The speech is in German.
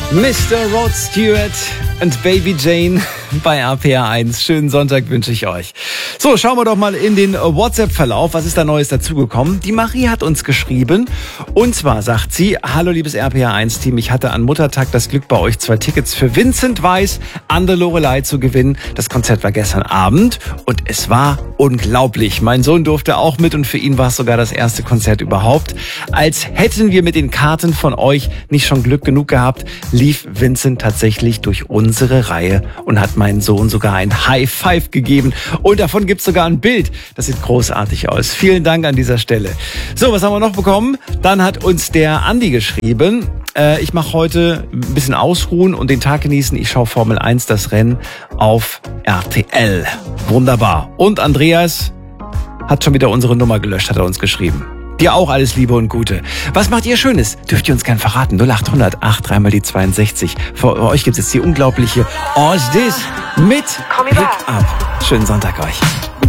Mr. Rod Stewart und Baby Jane bei RPR1. Schönen Sonntag wünsche ich euch. So, schauen wir doch mal in den WhatsApp-Verlauf. Was ist da Neues dazugekommen? Die Marie hat uns geschrieben. Und zwar sagt sie: Hallo liebes RPR1-Team, ich hatte an Muttertag das Glück, bei euch 2 Tickets für Vincent Weiss an der Loreley zu gewinnen. Das Konzert war gestern Abend und es war unglaublich. Mein Sohn durfte auch mit und für ihn war es sogar das erste Konzert überhaupt. Als hätten wir mit den Karten von euch nicht schon Glück genug gehabt, lief Vincent tatsächlich durch unsere Reihe und hat meinen Sohn sogar ein High Five gegeben. Und davon gibt's sogar ein Bild. Das sieht großartig aus. Vielen Dank an dieser Stelle. So, was haben wir noch bekommen? Dann hat uns der Andi geschrieben: Ich mache heute ein bisschen ausruhen und den Tag genießen. Ich schaue Formel 1, das Rennen auf RTL. Wunderbar. Und Andreas hat schon wieder unsere Nummer gelöscht, hat er uns geschrieben. Dir auch alles Liebe und Gute. Was macht ihr Schönes? Dürft ihr uns gern verraten. 0800 83 mal die 62. Für euch gibt es jetzt die unglaubliche All This mit Pick Up. Schönen Sonntag euch.